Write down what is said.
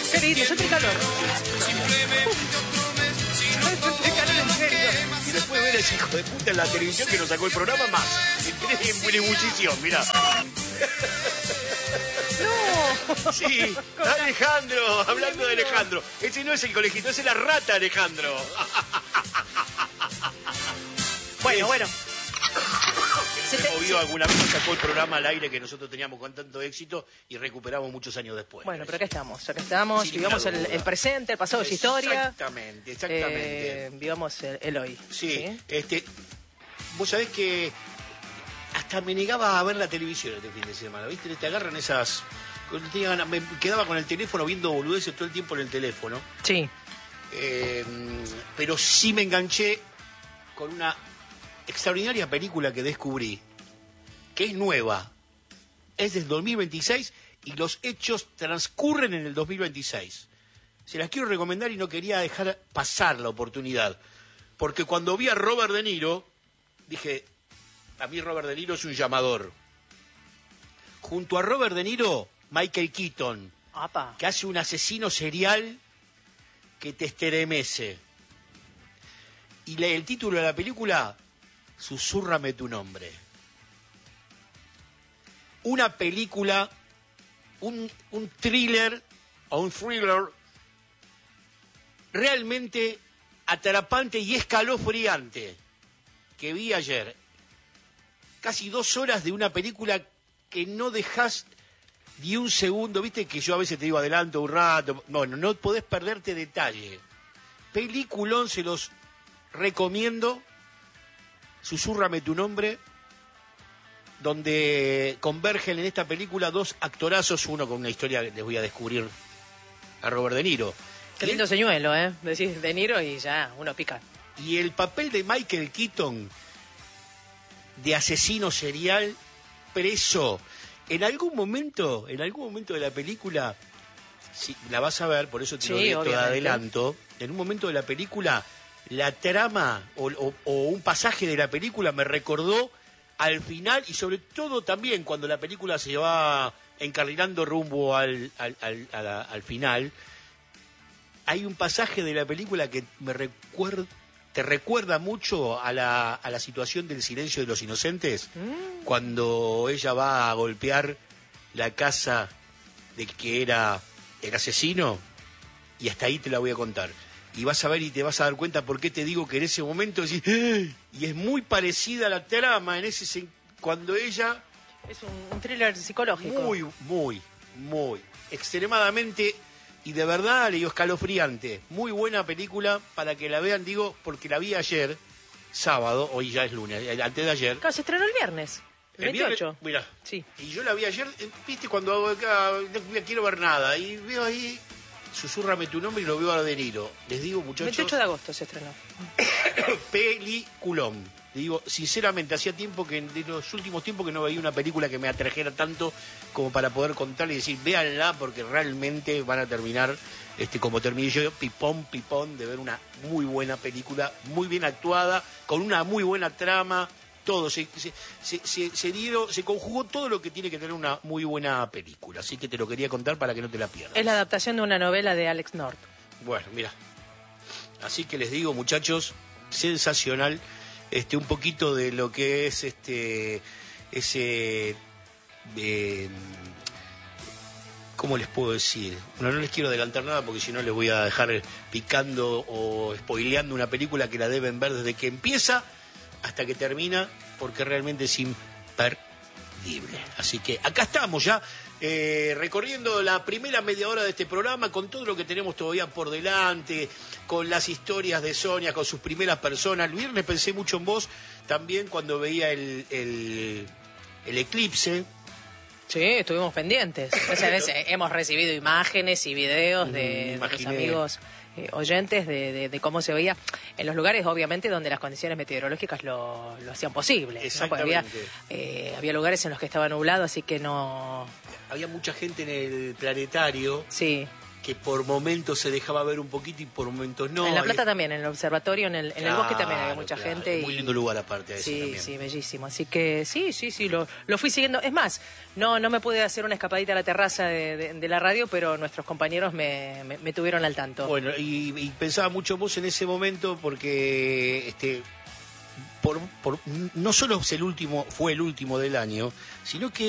Qué lindo, yo estoy calor. Y después ver a ese hijo de puta en la televisión que nos sacó el programa más. Entré en ebullición, mirá. No. Sí, Alejandro, hablando de Alejandro. Ese no es el conejito, ese es la rata Alejandro. Bueno. Se movió alguna vez, sacó el programa al aire que nosotros teníamos con tanto éxito y recuperamos muchos años después. Bueno, pero acá estamos, Sin vivamos ninguna el duda. presente, el pasado es historia. Exactamente. Vivamos el hoy. Sí, vos sabés que hasta me negaba a ver la televisión este fin de semana, ¿viste? Te agarran esas... Me quedaba con el teléfono viendo boludeces todo el tiempo en el teléfono. Sí. Pero sí me enganché con una extraordinaria película que descubrí, que es nueva, es del 2026 y los hechos transcurren en el 2026. Se las quiero recomendar y no quería dejar pasar la oportunidad, porque cuando vi a Robert De Niro, dije, a mí Robert De Niro es un llamador. Junto a Robert De Niro, Michael Keaton, Apa. que hace un asesino serial que te estremece. Y el título de la película, Susúrrame tu nombre. Una película, un thriller o un thriller realmente atrapante y escalofriante que vi ayer. Casi 2 horas de una película que no dejás ni un segundo, viste que yo a veces te digo adelanto un rato, no podés perderte detalle. Peliculón, se los recomiendo. Susúrrame tu nombre, donde convergen en esta película 2 actorazos, uno con una historia que les voy a descubrir a Robert De Niro. Qué lindo señuelo, ¿eh? Decís De Niro y ya, uno pica. Y el papel de Michael Keaton, de asesino serial, preso, en algún momento de la película, si la vas a ver, por eso te lo digo de adelanto, en un momento de la película, la trama o un pasaje de la película me recordó al final, y sobre todo también cuando la película se va encarrilando rumbo al final, hay un pasaje de la película que te recuerda mucho a la situación del Silencio de los Inocentes, cuando ella va a golpear la casa de que era el asesino, y hasta ahí te la voy a contar. Y vas a ver y te vas a dar cuenta por qué te digo que en ese momento decís, y es muy parecida a la trama cuando ella... Es un thriller psicológico. Muy, extremadamente, y de verdad, le digo, escalofriante. Muy buena película para que la vean, digo, porque la vi ayer, sábado, hoy ya es lunes, antes de ayer. Claro, se estrenó el viernes. El 28. Mira, sí. Y yo la vi ayer, viste, cuando hago acá, no quiero ver nada, y veo ahí... Susúrrame tu nombre y lo veo a De Niro. Les digo, muchachos... 28 de agosto se estrenó. Peliculón. Les digo, sinceramente, hacía tiempo que, de los últimos tiempos, que no veía una película que me atrajera tanto como para poder contarle y decir, véanla, porque realmente van a terminar, como terminé yo, pipón, de ver una muy buena película, muy bien actuada, con una muy buena trama, todo, se conjugó todo lo que tiene que tener una muy buena película, así que te lo quería contar para que no te la pierdas. Es la adaptación de una novela de Alex North. Bueno, mira, así que les digo, muchachos, sensacional, un poquito de lo que es ¿cómo les puedo decir? No les quiero adelantar nada porque si no les voy a dejar picando o spoileando una película que la deben ver desde que empieza hasta que termina, porque realmente es imperdible. Así que acá estamos ya, recorriendo la primera media hora de este programa con todo lo que tenemos todavía por delante, con las historias de Sonia, con sus primeras personas. El viernes pensé mucho en vos también cuando veía el eclipse. Sí, estuvimos pendientes. Hemos recibido imágenes y videos de los amigos oyentes de cómo se veía en los lugares, obviamente, donde las condiciones meteorológicas lo hacían posible. Exactamente. ¿No? Había lugares en los que estaba nublado, así que no... Había mucha gente en el planetario. Sí. que por momentos se dejaba ver un poquito y por momentos no. En La Plata también, en el observatorio, en el bosque también había mucha gente. Muy lindo lugar aparte de sí, ese sí, bellísimo. Así que sí, lo fui siguiendo. Es más, no me pude hacer una escapadita a la terraza de la radio, pero nuestros compañeros me tuvieron al tanto. Bueno, y pensaba mucho vos en ese momento porque no solo fue el último del año, sino que